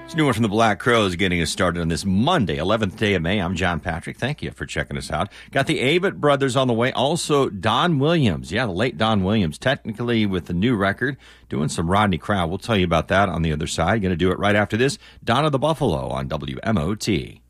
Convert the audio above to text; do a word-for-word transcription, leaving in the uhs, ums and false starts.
It's a new one from the Black Crowes getting us started on this Monday, eleventh day of May. I'm John Patrick. Thank you for checking us out. Got the Avett Brothers on the way. Also, Don Williams. Yeah, the late Don Williams, technically with the new record, doing some Rodney Crowell. We'll tell you about that on the other side. Going to do it right after this. Donna the Buffalo on W M O T.